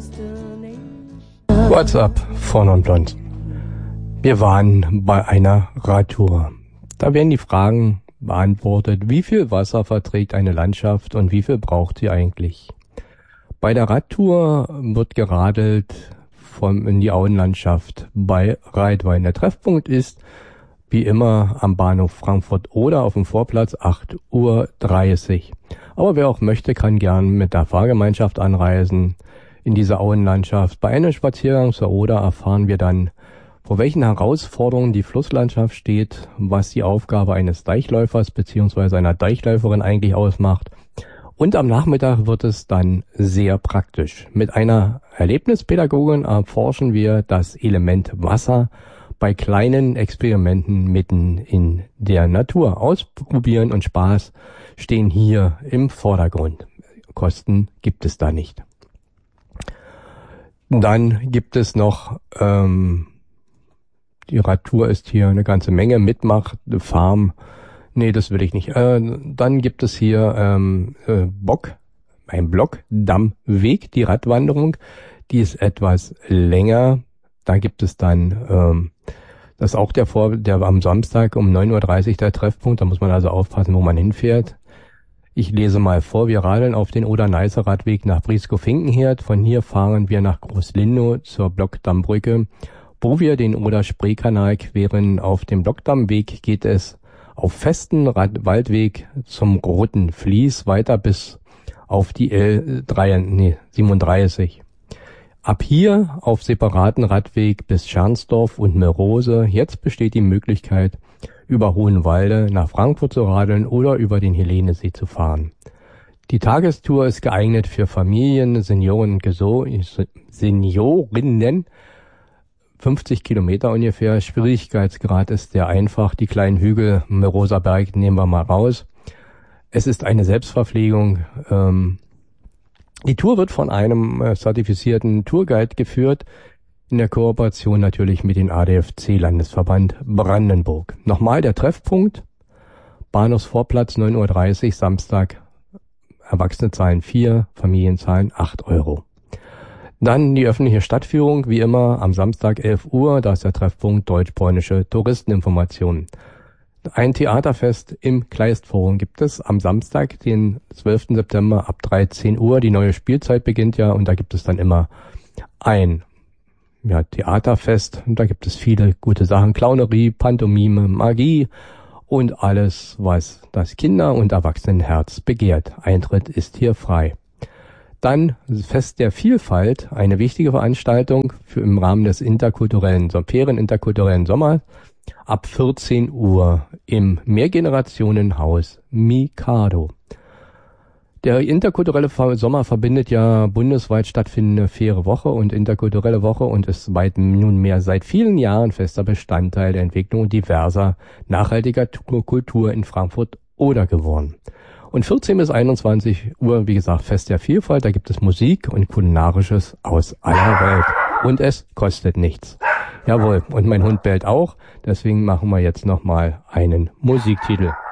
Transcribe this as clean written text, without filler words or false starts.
What's up, vorne und blond. Wir waren bei einer Radtour. Da werden die Fragen beantwortet, wie viel Wasser verträgt eine Landschaft und wie viel braucht sie eigentlich? Bei der Radtour wird geradelt in die Auenlandschaft bei Reitwein. Der Treffpunkt ist wie immer am Bahnhof Frankfurt oder auf dem Vorplatz 8:30 Uhr. Aber wer auch möchte, kann gern mit der Fahrgemeinschaft anreisen in diese Auenlandschaft. Bei einem Spaziergang zur Oder erfahren wir dann, vor welchen Herausforderungen die Flusslandschaft steht, was die Aufgabe eines Deichläufers bzw. einer Deichläuferin eigentlich ausmacht. Und am Nachmittag wird es dann sehr praktisch. Mit einer Erlebnispädagogin erforschen wir das Element Wasser bei kleinen Experimenten mitten in der Natur. Ausprobieren und Spaß stehen hier im Vordergrund. Kosten gibt es da nicht. Dann gibt es noch, die Radtour ist hier eine ganze Menge, Mitmach, Farm, nee, das will ich nicht. Dann gibt es hier ein Blockdammweg, die Radwanderung, die ist etwas länger. Da gibt es dann, das ist auch der am Samstag um 9:30 Uhr der Treffpunkt, da muss man also aufpassen, wo man hinfährt. Ich lese mal vor, wir radeln auf den Oder-Neiße-Radweg nach Brieskow-Finkenherd. Von hier fahren wir nach Großlindow zur Blockdammbrücke, wo wir den Oder-Spree-Kanal queren. Auf dem Blockdammweg geht es auf festen Waldweg zum Roten Vlies weiter bis auf die L37. Ab hier auf separaten Radweg bis Schernsdorf und Merose. Jetzt besteht die Möglichkeit, über Hohenwalde nach Frankfurt zu radeln oder über den Helenesee zu fahren. Die Tagestour ist geeignet für Familien, Seniorinnen, 50 Kilometer ungefähr. Schwierigkeitsgrad ist sehr einfach. Die kleinen Hügel, Meroser Berg nehmen wir mal raus. Es ist eine Selbstverpflegung. Die Tour wird von einem zertifizierten Tourguide geführt, in der Kooperation natürlich mit dem ADFC Landesverband Brandenburg. Nochmal der Treffpunkt, Bahnhofsvorplatz 9:30 Uhr, Samstag, Erwachsene zahlen 4, Familien zahlen 8 Euro. Dann die öffentliche Stadtführung, wie immer am Samstag 11 Uhr, da ist der Treffpunkt Deutsch-Polnische Touristeninformation. Ein Theaterfest im Kleistforum gibt es am Samstag, den 12. September ab 13 Uhr. Die neue Spielzeit beginnt ja und da gibt es dann immer ein Theaterfest. Und da gibt es viele gute Sachen. Clownerie, Pantomime, Magie und alles, was das Kinder- und Erwachsenenherz begehrt. Eintritt ist hier frei. Dann Fest der Vielfalt, eine wichtige Veranstaltung im Rahmen des Ferieninterkulturellen Sommer. Ab 14 Uhr im Mehrgenerationenhaus Mikado. Der interkulturelle Sommer verbindet ja bundesweit stattfindende Faire Woche und interkulturelle Woche und ist nunmehr seit vielen Jahren fester Bestandteil der Entwicklung diverser nachhaltiger Kultur in Frankfurt-Oder geworden. Und 14 bis 21 Uhr, wie gesagt, Fest der Vielfalt, da gibt es Musik und Kulinarisches aus aller Welt. Und es kostet nichts. Jawohl, und mein Hund bellt auch, deswegen machen wir jetzt nochmal einen Musiktitel.